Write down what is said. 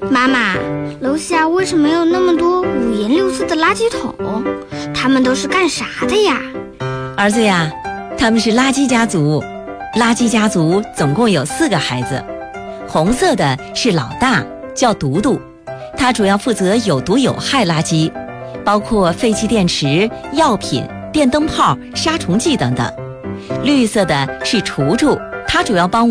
妈妈，楼下为什么有那么多五颜六色的垃圾桶？它们都是干啥的呀？ 儿子呀，他们是垃圾家族。垃圾家族总共有4个孩子，红色的是老大，叫独独，他主要负责有毒有害垃圾，包括废弃电池、药品、电灯泡、杀虫剂等等。绿色的是楚楚，他主要帮